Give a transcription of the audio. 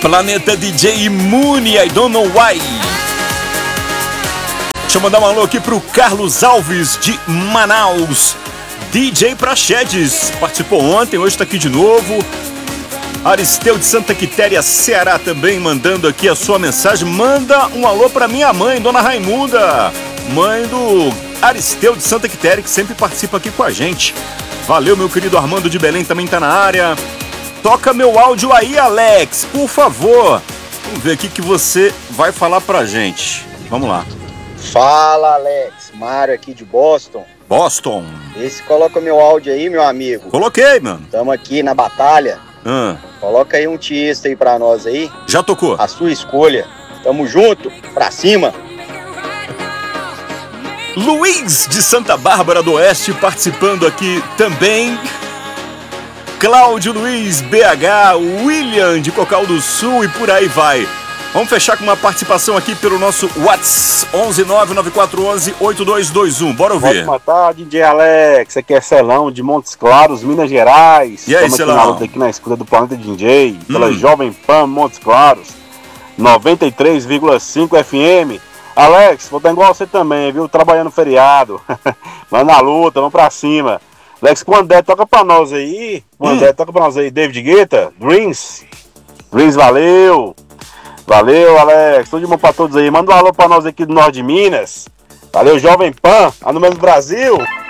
Planeta DJ Imune, I don't know why. Deixa eu mandar um alô aqui pro Carlos Alves de Manaus. DJ Praxedes, participou ontem, hoje tá aqui de novo. Aristeu de Santa Quitéria, Ceará também mandando aqui a sua mensagem. Manda um alô pra minha mãe, Dona Raimunda, mãe do Aristeu de Santa Quitéria, que sempre participa aqui com a gente. Valeu, meu querido Armando de Belém também tá na área. Toca meu áudio aí, Alex, por favor. Vamos ver aqui que você vai falar pra gente. Vamos lá. Fala, Alex. Mário aqui de Boston. Boston. Esse coloca meu áudio aí, meu amigo. Coloquei, mano. Tamo aqui na batalha. Coloca aí um Tiesto aí pra nós aí. Já tocou. A sua escolha. Tamo junto. Pra cima. Luiz de Santa Bárbara do Oeste participando aqui também. Cláudio Luiz, BH, William de Cocal do Sul e por aí vai. Vamos fechar com uma participação aqui pelo nosso WhatsApp 11994118221. Bora ouvir. Boa tarde, DJ Alex. Aqui é Celão de Montes Claros, Minas Gerais. E aí, Estamos Celão? aqui na escuta do Planeta DJ, pela Jovem Pan Montes Claros, 93,5 FM. Alex, vou estar igual você também, viu? Trabalhando feriado. Vamos na luta, vamos pra cima. Alex, quando der, toca pra nós aí. Toca pra nós aí, David Guetta, Dreams. Dreams, valeu. Valeu, Alex. Tudo de bom pra todos aí. Manda um alô pra nós aqui do Norte de Minas. Valeu, Jovem Pan, a número do Brasil.